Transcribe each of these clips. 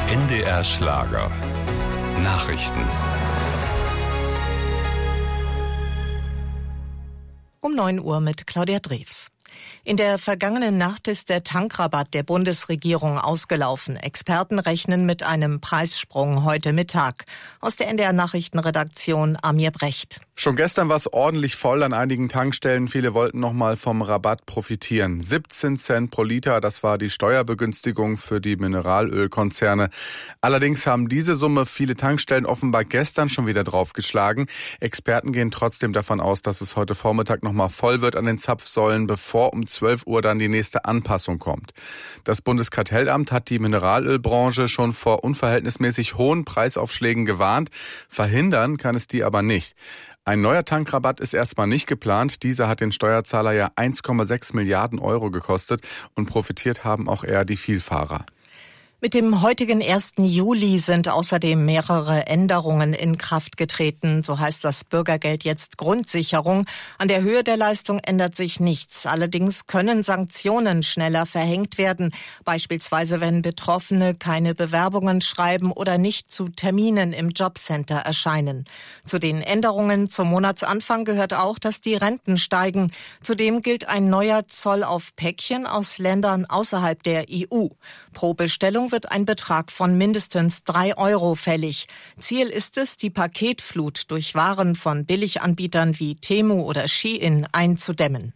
NDR Schlager. Nachrichten. Um 9 Uhr mit Claudia Drews. In der vergangenen Nacht ist der Tankrabatt der Bundesregierung ausgelaufen. Experten rechnen mit einem Preissprung heute Mittag. Aus der NDR Nachrichtenredaktion Amir Brecht. Schon gestern war es ordentlich voll an einigen Tankstellen. Viele wollten noch mal vom Rabatt profitieren. 17 Cent pro Liter, das war die Steuerbegünstigung für die Mineralölkonzerne. Allerdings haben diese Summe viele Tankstellen offenbar gestern schon wieder draufgeschlagen. Experten gehen trotzdem davon aus, dass es heute Vormittag noch mal voll wird an den Zapfsäulen, bevor um 12 Uhr dann die nächste Anpassung kommt. Das Bundeskartellamt hat die Mineralölbranche schon vor unverhältnismäßig hohen Preisaufschlägen gewarnt. Verhindern kann es die aber nicht. Ein neuer Tankrabatt ist erstmal nicht geplant. Dieser hat den Steuerzahler ja 1,6 Milliarden Euro gekostet und profitiert haben auch eher die Vielfahrer. Mit dem heutigen 1. Juli sind außerdem mehrere Änderungen in Kraft getreten. So heißt das Bürgergeld jetzt Grundsicherung. An der Höhe der Leistung ändert sich nichts. Allerdings können Sanktionen schneller verhängt werden. Beispielsweise, wenn Betroffene keine Bewerbungen schreiben oder nicht zu Terminen im Jobcenter erscheinen. Zu den Änderungen zum Monatsanfang gehört auch, dass die Renten steigen. Zudem gilt ein neuer Zoll auf Päckchen aus Ländern außerhalb der EU. Pro Bestellung wird ein Betrag von mindestens 3 Euro fällig. Ziel ist es, die Paketflut durch Waren von Billiganbietern wie Temu oder Shein einzudämmen.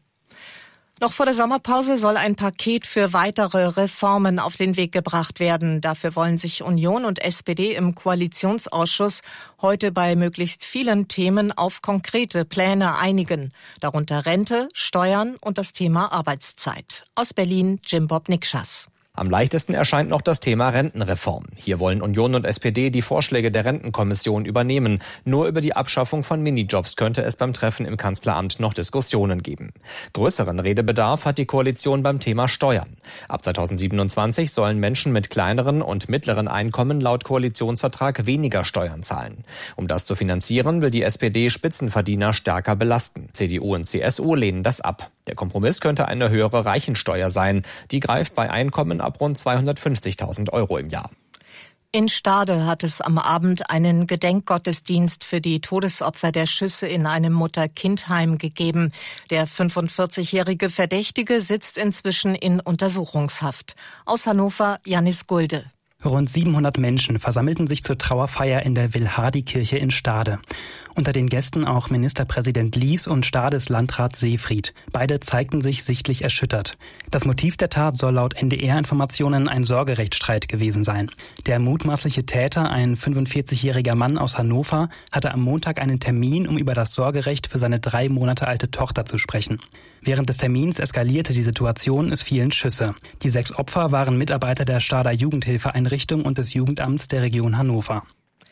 Noch vor der Sommerpause soll ein Paket für weitere Reformen auf den Weg gebracht werden. Dafür wollen sich Union und SPD im Koalitionsausschuss heute bei möglichst vielen Themen auf konkrete Pläne einigen. Darunter Rente, Steuern und das Thema Arbeitszeit. Aus Berlin Jim-Bob Nikschas. Am leichtesten erscheint noch das Thema Rentenreform. Hier wollen Union und SPD die Vorschläge der Rentenkommission übernehmen. Nur über die Abschaffung von Minijobs könnte es beim Treffen im Kanzleramt noch Diskussionen geben. Größeren Redebedarf hat die Koalition beim Thema Steuern. Ab 2027 sollen Menschen mit kleineren und mittleren Einkommen laut Koalitionsvertrag weniger Steuern zahlen. Um das zu finanzieren, will die SPD Spitzenverdiener stärker belasten. CDU und CSU lehnen das ab. Der Kompromiss könnte eine höhere Reichensteuer sein. Die greift bei Einkommen ab rund 250.000 Euro im Jahr. In Stade hat es am Abend einen Gedenkgottesdienst für die Todesopfer der Schüsse in einem Mutter-Kind-Heim gegeben. Der 45-jährige Verdächtige sitzt inzwischen in Untersuchungshaft. Aus Hannover Janis Gulde. Rund 700 Menschen versammelten sich zur Trauerfeier in der Wilhardi-Kirche in Stade. Unter den Gästen auch Ministerpräsident Lies und Stades Landrat Seefried. Beide zeigten sich sichtlich erschüttert. Das Motiv der Tat soll laut NDR-Informationen ein Sorgerechtsstreit gewesen sein. Der mutmaßliche Täter, ein 45-jähriger Mann aus Hannover, hatte am Montag einen Termin, um über das Sorgerecht für seine 3 Monate alte Tochter zu sprechen. Während des Termins eskalierte die Situation, es fielen Schüsse. Die 6 Opfer waren Mitarbeiter der Stader Jugendhilfeeinrichtung und des Jugendamts der Region Hannover.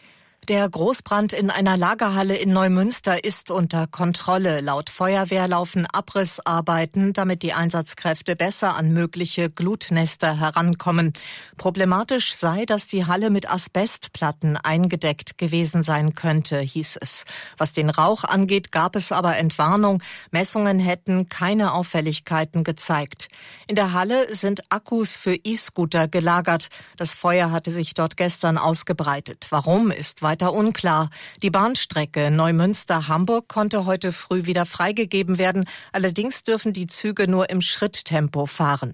Der Großbrand in einer Lagerhalle in Neumünster ist unter Kontrolle. Laut Feuerwehr laufen Abrissarbeiten, damit die Einsatzkräfte besser an mögliche Glutnester herankommen. Problematisch sei, dass die Halle mit Asbestplatten eingedeckt gewesen sein könnte, hieß es. Was den Rauch angeht, gab es aber Entwarnung. Messungen hätten keine Auffälligkeiten gezeigt. In der Halle sind Akkus für E-Scooter gelagert. Das Feuer hatte sich dort gestern ausgebreitet. Warum ist weiter unklar. Die Bahnstrecke Neumünster-Hamburg konnte heute früh wieder freigegeben werden. Allerdings dürfen die Züge nur im Schritttempo fahren.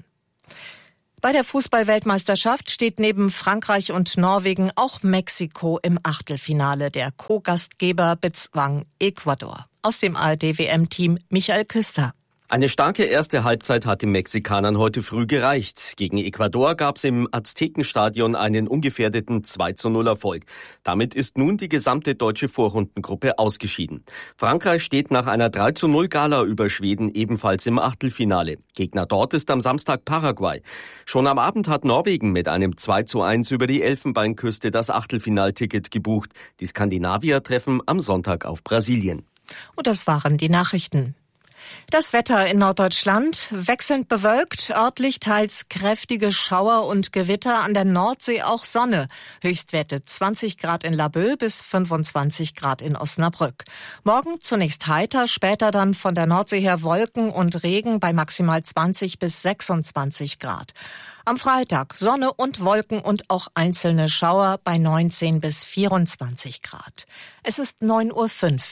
Bei der Fußball-Weltmeisterschaft steht neben Frankreich und Norwegen auch Mexiko im Achtelfinale. Der Co-Gastgeber bezwang Ecuador. Aus dem ARD-WM-Team Michael Küster. Eine starke erste Halbzeit hat den Mexikanern heute früh gereicht. Gegen Ecuador gab es im Aztekenstadion einen ungefährdeten 2:0 Erfolg. Damit ist nun die gesamte deutsche Vorrundengruppe ausgeschieden. Frankreich steht nach einer 3:0 Gala über Schweden ebenfalls im Achtelfinale. Gegner dort ist am Samstag Paraguay. Schon am Abend hat Norwegen mit einem 2:1 über die Elfenbeinküste das Achtelfinalticket gebucht. Die Skandinavier treffen am Sonntag auf Brasilien. Und das waren die Nachrichten. Das Wetter in Norddeutschland wechselnd bewölkt, örtlich teils kräftige Schauer und Gewitter, an der Nordsee auch Sonne. Höchstwerte 20 Grad in Laboe bis 25 Grad in Osnabrück. Morgen zunächst heiter, später dann von der Nordsee her Wolken und Regen bei maximal 20 bis 26 Grad. Am Freitag Sonne und Wolken und auch einzelne Schauer bei 19 bis 24 Grad. Es ist 9:05 Uhr.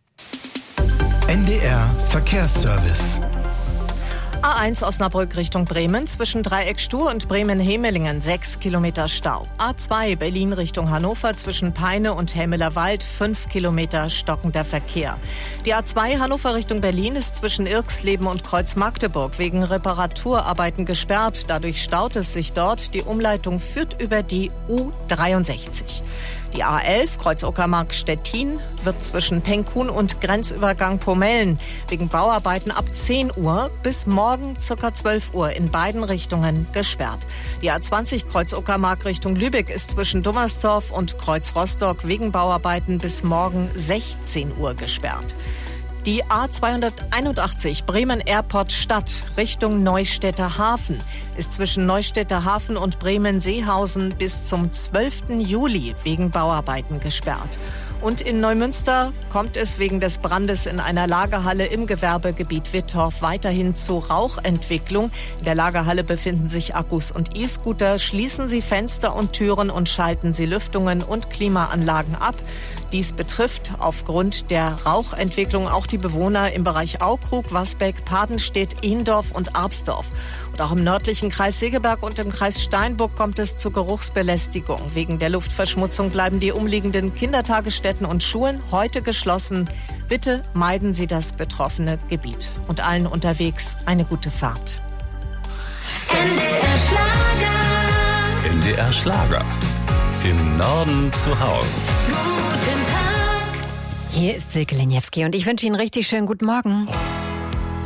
NDR Verkehrsservice. A1 Osnabrück Richtung Bremen, zwischen Dreieck Stur und Bremen-Hemelingen 6 Kilometer Stau. A2 Berlin Richtung Hannover, zwischen Peine und Helmelerwald 5 Kilometer stockender Verkehr. Die A2 Hannover Richtung Berlin ist zwischen Irxleben und Kreuz-Magdeburg wegen Reparaturarbeiten gesperrt. Dadurch staut es sich dort. Die Umleitung führt über die U63. Die A11 Kreuz-Uckermark-Stettin wird zwischen Penkhuhn und Grenzübergang Pomellen wegen Bauarbeiten ab 10 Uhr bis morgen ca. 12 Uhr in beiden Richtungen gesperrt. Die A20 Kreuz-Uckermark Richtung Lübeck ist zwischen Dummersdorf und Kreuz-Rostock wegen Bauarbeiten bis morgen 16 Uhr gesperrt. Die A281 Bremen-Airport-Stadt Richtung Neustädter Hafen ist zwischen Neustädter Hafen und Bremen-Seehausen bis zum 12. Juli wegen Bauarbeiten gesperrt. Und in Neumünster kommt es wegen des Brandes in einer Lagerhalle im Gewerbegebiet Wittorf weiterhin zu Rauchentwicklung. In der Lagerhalle befinden sich Akkus und E-Scooter. Schließen Sie Fenster und Türen und schalten Sie Lüftungen und Klimaanlagen ab. Dies betrifft aufgrund der Rauchentwicklung auch die Bewohner im Bereich Aukrug, Wasbeck, Padenstedt, Ehndorf und Arpsdorf. Und auch im nördlichen Kreis Segeberg und im Kreis Steinburg kommt es zu Geruchsbelästigung. Wegen der Luftverschmutzung bleiben die umliegenden Kindertagesstätten und Schulen heute geschlossen. Bitte meiden Sie das betroffene Gebiet. Und allen unterwegs eine gute Fahrt. NDR Schlager. NDR Schlager. Im Norden zu Hause. Guten Tag. Hier ist Silke Leniewski und ich wünsche Ihnen richtig schönen guten Morgen.